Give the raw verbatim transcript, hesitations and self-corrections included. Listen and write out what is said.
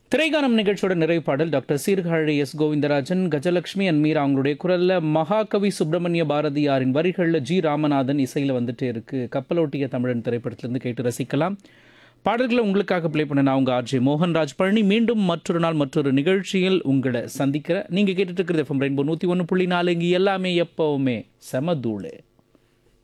திரைகானம் நிகழ்ச்சியோட நிறைவு பாடல் doctor Sirkazhi S Govindarajan, Gajalakshmi and Meera அவங்களுடைய குரல்ல மகாகவி சுப்பிரமணிய பாரதியாரின் வரிகளில் ஜி ராமநாதன் இசையில் வந்துட்டே இருக்கு. கப்பலோட்டிய தமிழன் திரைப்படத்திலிருந்து கேட்டு ரசிக்கலாம். பாடல்களை உங்களுக்காக ப்ளே பண்ண நான் உங்கள் ஆர்ஜே மோகன்ராஜ் பழனி. மீண்டும் மற்றொரு நாள் மற்றொரு நிகழ்ச்சியில் உங்களை சந்திக்கிறேன். நீங்கள் கேட்டுட்டு இருக்கிறது எஃப்எம் ரெயின்போ நூற்றி ஒன்று புள்ளி நாலு. இங்கே எல்லாமே எப்போவுமே செமதூளு.